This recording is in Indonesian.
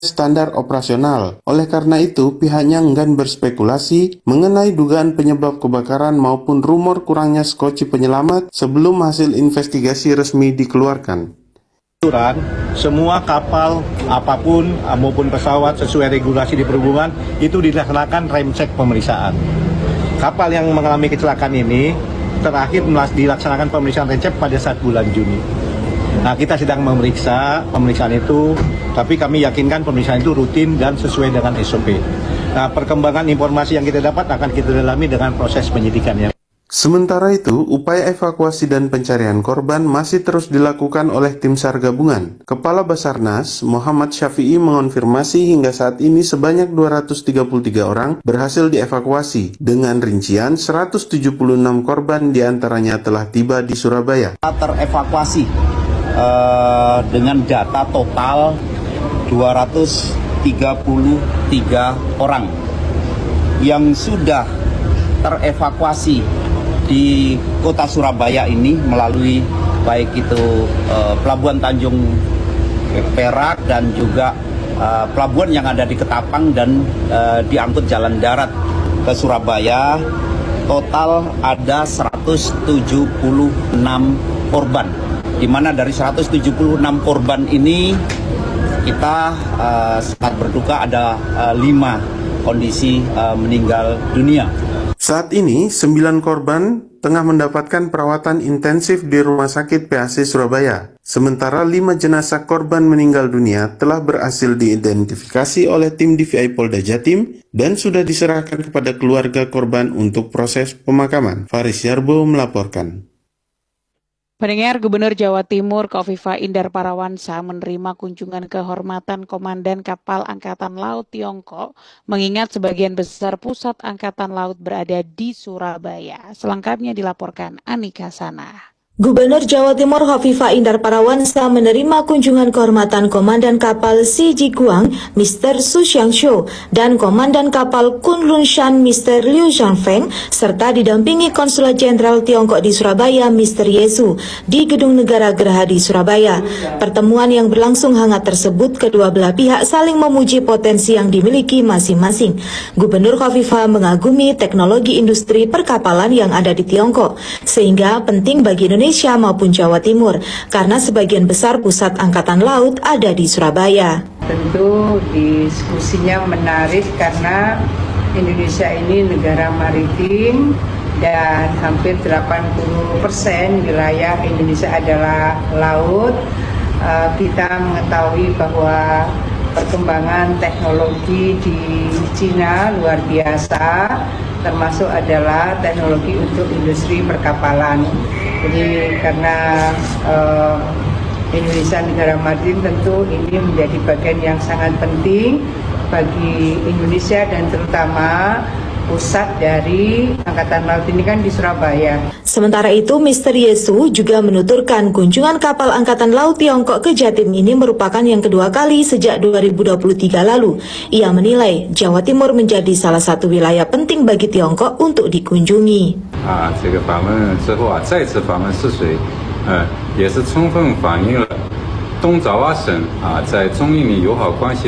standar operasional. Oleh karena itu, pihaknya enggan berspekulasi mengenai dugaan penyebab kebakaran maupun rumor kurangnya skoci penyelamat sebelum hasil investigasi resmi dikeluarkan. Semua kapal apapun maupun pesawat sesuai regulasi di perhubungan itu dilaksanakan rem cek pemeriksaan. Kapal yang mengalami kecelakaan ini terakhir dilaksanakan pemeriksaan rem cek pada saat bulan Juni. Nah, kita sedang memeriksa pemeriksaan itu, tapi kami yakinkan pemeriksaan itu rutin dan sesuai dengan SOP. Nah, perkembangan informasi yang kita dapat akan kita dalami dengan proses penyidikannya. Sementara itu, upaya evakuasi dan pencarian korban masih terus dilakukan oleh tim SAR gabungan. Kepala Basarnas, Muhammad Syafi'i, mengonfirmasi hingga saat ini sebanyak 233 orang berhasil dievakuasi, dengan rincian 176 korban diantaranya telah tiba di Surabaya. Terevakuasi dengan data total 233 orang yang sudah terevakuasi di kota Surabaya ini melalui baik itu Pelabuhan Tanjung Perak dan juga pelabuhan yang ada di Ketapang dan diangkut jalan darat ke Surabaya. Total ada 176 korban, di mana dari 176 korban ini kita sangat berduka ada 5 kondisi meninggal dunia. Saat ini, 9 korban tengah mendapatkan perawatan intensif di Rumah Sakit PAC Surabaya. Sementara 5 jenazah korban meninggal dunia telah berhasil diidentifikasi oleh tim DVI Polda Jatim dan sudah diserahkan kepada keluarga korban untuk proses pemakaman. Faris Yarbo melaporkan. Pendengar, Gubernur Jawa Timur Kofifa Indar Parawansa menerima kunjungan kehormatan Komandan Kapal Angkatan Laut Tiongkok, mengingat sebagian besar pusat Angkatan Laut berada di Surabaya. Selengkapnya dilaporkan Anika Sana. Gubernur Jawa Timur Kofifa Indar Parawansa menerima kunjungan kehormatan Komandan Kapal Si Jiguang, Mr. Su Xiangshu, dan Komandan Kapal Kunlun Shan, Mr. Liu Zhangfeng, serta didampingi Konsulat Jenderal Tiongkok di Surabaya, Mr. Yesu, di Gedung Negara Gerahadi Surabaya. Pertemuan yang berlangsung hangat tersebut, kedua belah pihak saling memuji potensi yang dimiliki masing-masing. Gubernur Kofifa mengagumi teknologi industri perkapalan yang ada di Tiongkok, sehingga penting bagi Indonesia maupun Jawa Timur, karena sebagian besar pusat Angkatan Laut ada di Surabaya. Tentu diskusinya menarik karena Indonesia ini negara maritim dan hampir 80% wilayah Indonesia adalah laut. Kita mengetahui bahwa perkembangan teknologi di Cina luar biasa, termasuk adalah teknologi untuk industri perkapalan. Jadi karena Indonesia negara maritim, tentu ini menjadi bagian yang sangat penting bagi Indonesia dan terutama pusat dari Angkatan Laut ini kan di Surabaya. Sementara itu, Mr. Yesu juga menuturkan kunjungan kapal Angkatan Laut Tiongkok ke Jatim ini merupakan yang kedua kali sejak 2023 lalu. Ia menilai Jawa Timur menjadi salah satu wilayah penting bagi Tiongkok untuk dikunjungi. 这个访问之后再次访问泗水，也是充分反映了东爪哇省在中印友好关系